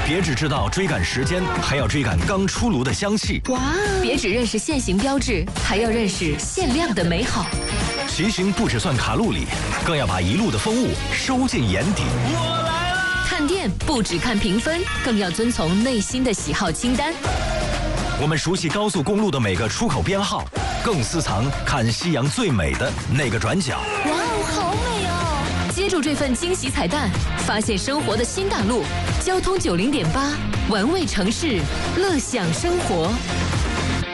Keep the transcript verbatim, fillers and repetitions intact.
别只知道追赶时间，还要追赶刚出炉的香气。 哇！别只认识限行标志，还要认识限量的美好。 骑行不只算卡路里，更要把一路的风物收进眼底。 我来了！ 看店不只看评分，更要遵从内心的喜好清单。 我们熟悉高速公路的每个出口编号，更私藏看夕阳最美的那个转角。 哇哦，好美哦！接住这份惊喜彩蛋，发现生活的新大陆。交通九零点八，玩味城市，乐享生活。